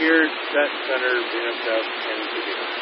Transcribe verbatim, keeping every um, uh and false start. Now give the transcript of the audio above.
here, set, center, V N F F, and video.